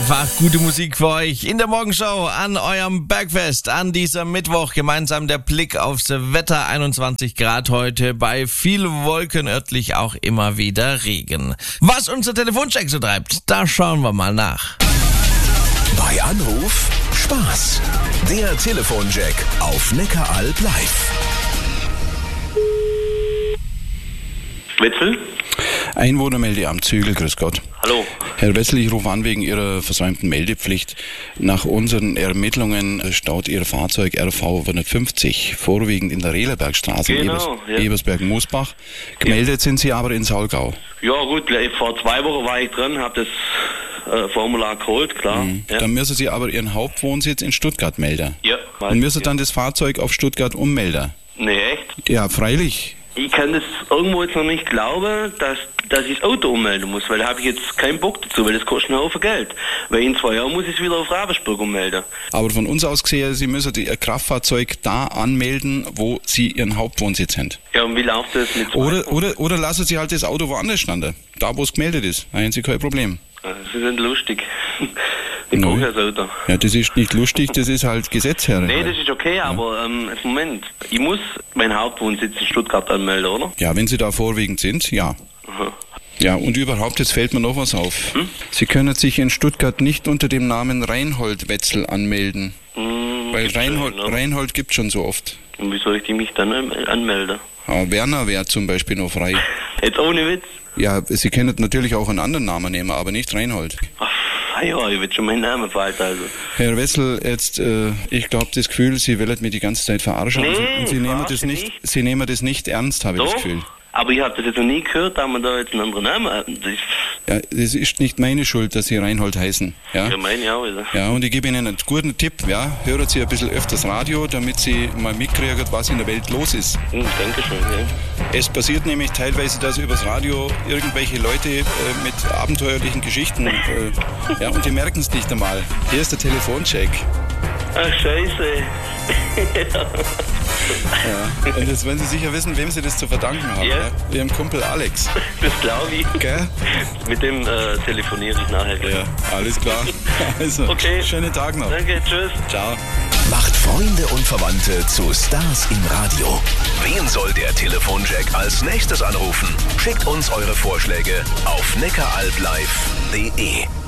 Einfach gute Musik für euch in der Morgenshow an eurem Bergfest an diesem Mittwoch. Gemeinsam der Blick aufs Wetter, 21 Grad heute, bei viel Wolken, örtlich auch immer wieder Regen. Was unser Telefoncheck so treibt, da schauen wir mal nach. Bei Anruf Spaß. Der Telefoncheck auf Neckaralb live. Wetzel? Einwohnermeldeamt Zügel, grüß Gott. Hallo. Herr Wessel, ich rufe an wegen Ihrer versäumten Meldepflicht. Nach unseren Ermittlungen staut Ihr Fahrzeug RV 150, vorwiegend in der Rehlerbergstraße in Ebersberg-Moosbach. Gemeldet sind Sie aber in Saulgau. Ja gut, vor 2 Wochen war ich drin, habe das Formular geholt, klar. Ja. Dann müssen Sie aber Ihren Hauptwohnsitz in Stuttgart melden. Ja. Und müssen dann das Fahrzeug auf Stuttgart ummelden. Nee, echt? Ja, freilich. Ich kann das irgendwo jetzt noch nicht glauben, dass ich das Auto ummelden muss, weil da habe ich jetzt keinen Bock dazu, weil das kostet einen Haufen Geld. Weil in 2 Jahren muss ich es wieder auf Ravensburg ummelden. Aber von uns aus gesehen, Sie müssen Ihr Kraftfahrzeug da anmelden, wo Sie Ihren Hauptwohnsitz haben. Ja, und wie läuft das mit Oder lassen Sie halt das Auto woanders standen, da wo es gemeldet ist. Da haben Sie kein Problem. Das ist nicht lustig. Ich brauche das Auto. Ja, das ist nicht lustig, das ist halt Gesetz, Herr. Nee, das ist okay, aber Moment. Ich muss meinen Hauptwohnsitz in Stuttgart anmelden, oder? Ja, wenn Sie da vorwiegend sind, ja. Aha. Ja, und überhaupt, jetzt fällt mir noch was auf. Sie können sich in Stuttgart nicht unter dem Namen Reinhold Wetzel anmelden. Weil Reinhold gibt schon so oft. Und wie soll ich mich dann anmelden? Ja, Werner wäre zum Beispiel noch frei. Jetzt ohne Witz? Ja, Sie können natürlich auch einen anderen Namen nehmen, aber nicht Reinhold. Ach, ja, ich will schon meinen Namen verhalten, also. Herr Wessel, jetzt, ich glaube das Gefühl, Sie wollen mich die ganze Zeit verarschen. Nee, und Sie nehmen das nicht ernst, habe ich das Gefühl. Aber ich habe das jetzt noch nie gehört, da man da jetzt einen anderen Namen hat. Ja, das ist nicht meine Schuld, dass Sie Reinhold heißen. Ja, meine auch wieder. Ja, und ich gebe Ihnen einen guten Tipp, ja. Hören Sie ein bisschen öfters Radio, damit Sie mal mitkriegen, was in der Welt los ist. Danke schön, ja. Es passiert nämlich teilweise, dass übers Radio irgendwelche Leute mit abenteuerlichen Geschichten, ja, und die merken es nicht einmal. Hier ist der Telefoncheck. Ach, scheiße. Ja. Und jetzt wollen Sie sicher wissen, wem Sie das zu verdanken haben. Ja. Ja? Ihrem Kumpel Alex. Das glaube ich. Gell? Mit dem telefoniere ich nachher. Ja, alles klar. Also, okay. Schönen Tag noch. Danke, tschüss. Ciao. Macht Freunde und Verwandte zu Stars im Radio. Wen soll der Telefoncheck als nächstes anrufen? Schickt uns eure Vorschläge auf neckaralblive.de.